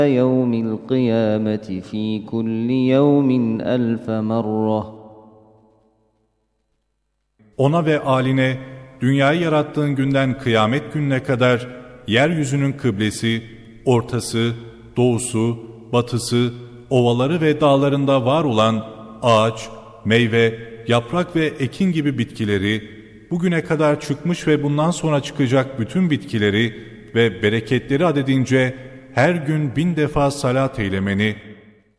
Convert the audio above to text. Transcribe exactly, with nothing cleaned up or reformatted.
يوم القيامة في كل يوم ألف مرة. Ona ve âline dünyayı yarattığın günden kıyamet gününe kadar yeryüzünün kıblesi, ortası, doğusu, batısı, ovaları ve dağlarında var olan ağaç, meyve, yaprak ve ekin gibi bitkileri, bugüne kadar çıkmış ve bundan sonra çıkacak bütün bitkileri ve bereketleri adedince her gün bin defa salat eylemeni